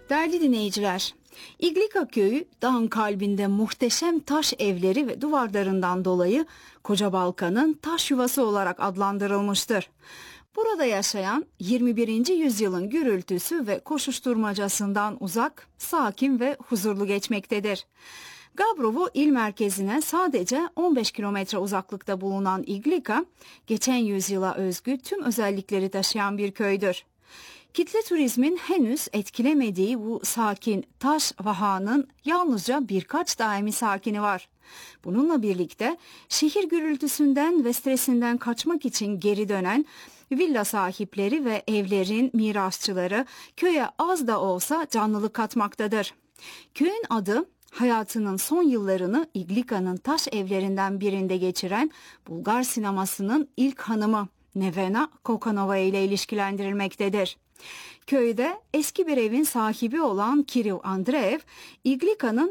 Değerli dinleyiciler, İglika köyü dağın kalbinde muhteşem taş evleri ve duvarlarından dolayı Koca Balkan'ın taş yuvası olarak adlandırılmıştır. Burada yaşayan 21. yüzyılın gürültüsü ve koşuşturmacasından uzak, sakin ve huzurlu geçmektedir. Gabrovo il merkezine sadece 15 kilometre uzaklıkta bulunan İglika, geçen yüzyıla özgü tüm özellikleri taşıyan bir köydür. Kitle turizmin henüz etkilemediği bu sakin taş vahanın yalnızca birkaç daimi sakini var. Bununla birlikte şehir gürültüsünden ve stresinden kaçmak için geri dönen villa sahipleri ve evlerin mirasçıları köye az da olsa canlılık katmaktadır. Köyün adı hayatının son yıllarını İglika'nın taş evlerinden birinde geçiren Bulgar sinemasının ilk hanımı Nevena Kokanova ile ilişkilendirilmektedir. Köyde eski bir evin sahibi olan Kiril Andreev, İglika'nın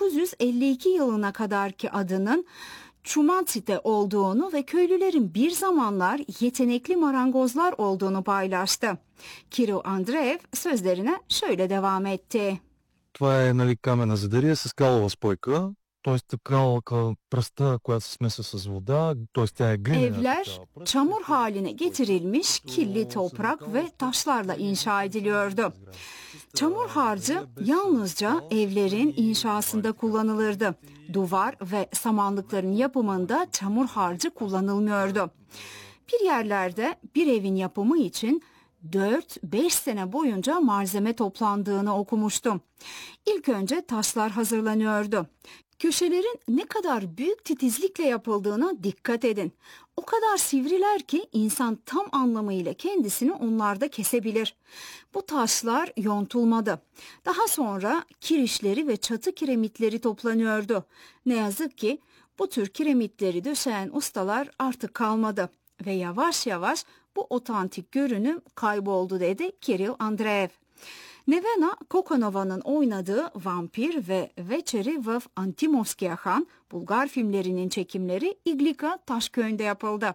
1952 yılına kadarki adının Çumatsite olduğunu ve köylülerin bir zamanlar yetenekli marangozlar olduğunu paylaştı. Kiril Andreev sözlerine şöyle devam etti. Това е, камена задария с калова спойка, т.е. калка пръста, която се смесва с вода, т.е. тя е глинена. Evler çamur haline getirilmiş kirli toprak ve taşlarla inşa ediliyordu. Çamur harcı yalnızca evlerin inşasında kullanılırdı. Duvar ve samanlıkların yapımında çamur harcı kullanılmıyordu. Bir yerlerde bir evin yapımı için 4-5 sene boyunca malzeme toplandığını okumuştum. İlk önce taşlar hazırlanıyordu. Köşelerin ne kadar büyük titizlikle yapıldığına dikkat edin. O kadar sivriler ki insan tam anlamıyla kendisini onlarda kesebilir. Bu taşlar yontulmadı. Daha sonra kirişleri ve çatı kiremitleri toplanıyordu. Ne yazık ki bu tür kiremitleri döşeyen ustalar artık kalmadı. Ve yavaş yavaş bu otantik görünüm kayboldu dedi Kiril Andreev. Nevena Kokanova'nın oynadığı Vampir ve Večeri v Antimovskiya Han Bulgar filmlerinin çekimleri İglika Taşköy'ünde yapıldı.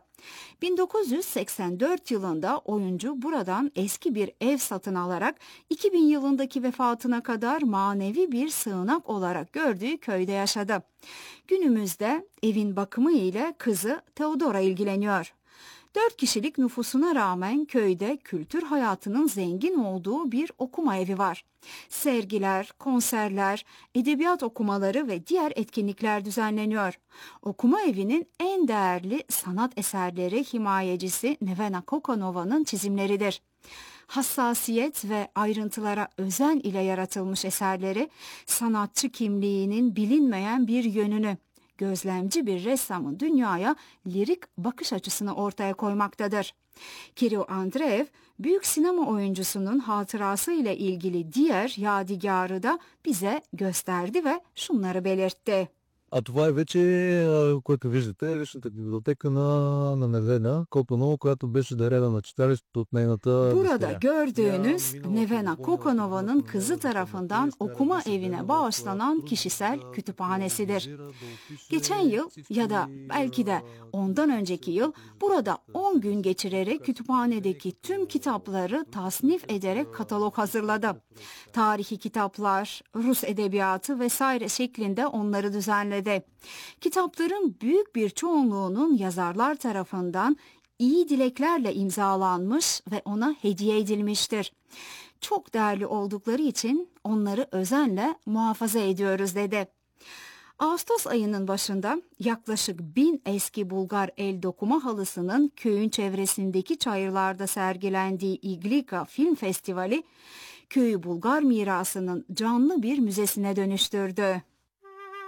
1984 yılında oyuncu buradan eski bir ev satın alarak 2000 yılındaki vefatına kadar manevi bir sığınak olarak gördüğü köyde yaşadı. Günümüzde evin bakımı ile kızı Teodora ilgileniyor. 4 kişilik nüfusuna rağmen köyde kültür hayatının zengin olduğu bir okuma evi var. Sergiler, konserler, edebiyat okumaları ve diğer etkinlikler düzenleniyor. Okuma evinin en değerli sanat eserleri himayecisi Nevena Kokanova'nın çizimleridir. Hassasiyet ve ayrıntılara özen ile yaratılmış eserleri sanatçı kimliğinin bilinmeyen bir yönünü, gözlemci bir ressamın dünyaya lirik bakış açısını ortaya koymaktadır. Kiril Andreev, büyük sinema oyuncusunun hatırası ile ilgili diğer yadigarı da bize gösterdi ve şunları belirtti. А това е вече, което виждате, личната библиотека на Невена Коконова, която беше дарена на читалището от нейната Burada дъщеря. gördüğünüz Nevena Kokanova'nın kızı tarafından okuma evine bağışlanan kişisel kütüphanesidir. Geçen yıl ya da belki de ondan önceki yıl burada 10 gün geçirerek kütüphanedeki tüm kitapları tasnif ederek katalog hazırladı. Tarihi kitaplar, Rus edebiyatı vesaire şeklinde onları düzenledi. Kitapların büyük bir çoğunluğunun yazarlar tarafından iyi dileklerle imzalanmış ve ona hediye edilmiştir. Çok değerli oldukları için onları özenle muhafaza ediyoruz dedi. Ağustos ayının başında yaklaşık 1000 eski Bulgar el dokuma halısının köyün çevresindeki çayırlarda sergilendiği İglika Film Festivali, köyü Bulgar mirasının canlı bir müzesine dönüştürdü.